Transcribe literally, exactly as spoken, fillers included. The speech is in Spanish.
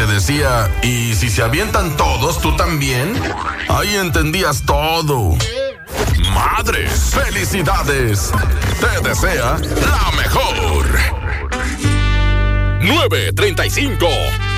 te decía, ¿y si se avientan todos, tú también? Ahí entendías todo. Madres, felicidades. Te desea la mejor. nueve treinta y cinco.